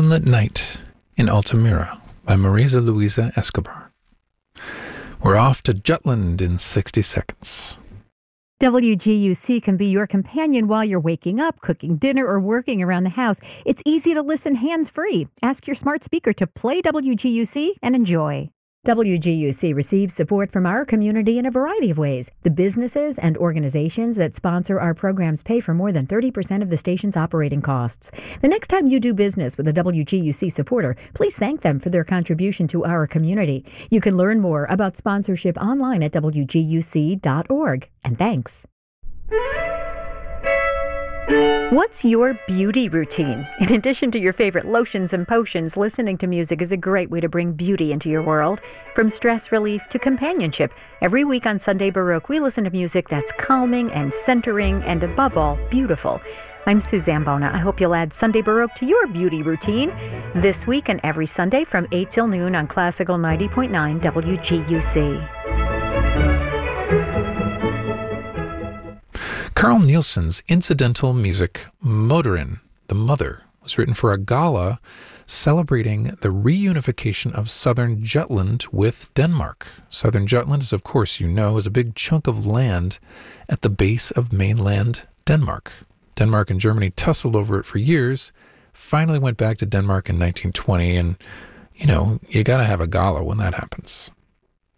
Moonlit Night in Altamira by Marisa Luisa Escobar. We're off to Jutland in 60 seconds. WGUC can be your companion while you're waking up, cooking dinner, or working around the house. It's easy to listen hands-free. Ask your smart speaker to play WGUC and enjoy. WGUC receives support from our community in a variety of ways. The businesses and organizations that sponsor our programs pay for more than 30% of the station's operating costs. The next time you do business with a WGUC supporter, please thank them for their contribution to our community. You can learn more about sponsorship online at WGUC.org. And thanks. What's your beauty routine? In addition to your favorite lotions and potions, listening to music is a great way to bring beauty into your world. From stress relief to companionship, every week on Sunday Baroque, we listen to music that's calming and centering and, above all, beautiful. I'm Suzanne Bona. I hope you'll add Sunday Baroque to your beauty routine this week and every Sunday from 8 till noon on Classical 90.9 WGUC. Carl Nielsen's incidental music, Motorin, the Mother, was written for a gala celebrating the reunification of southern Jutland with Denmark. Southern Jutland, as of course you know, is a big chunk of land at the base of mainland Denmark. Denmark and Germany tussled over it for years, finally went back to Denmark in 1920, and, you know, you gotta have a gala when that happens.